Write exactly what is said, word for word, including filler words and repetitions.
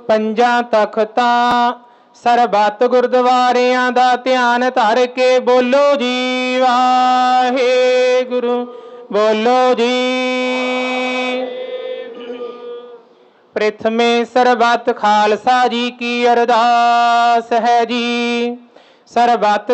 ਪੰਜਾਂ ਤਖਤਾਂ ਸਰਬੱਤ ਗੁਰਦੁਆਰਿਆਂ ਦਾ ਧਿਆਨ ਧਰ ਕੇ ਬੋਲੋ ਜੀ ਵਾਹਿਗੁਰੂ, ਬੋਲੋ ਜੀ। ਪ੍ਰਥਮੇ ਸਰਬੱਤ ਖਾਲਸਾ ਜੀ ਕੀ ਅਰਦਾਸ ਹੈ ਜੀ। ਸਰਬੱਤ